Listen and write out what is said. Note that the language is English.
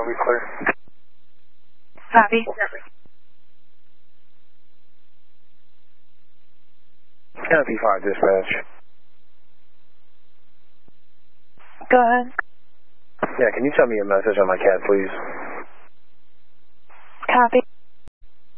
will be clear. Copy. Canopy 5 dispatch. Go ahead. Yeah, can you tell me a message on my cat, please?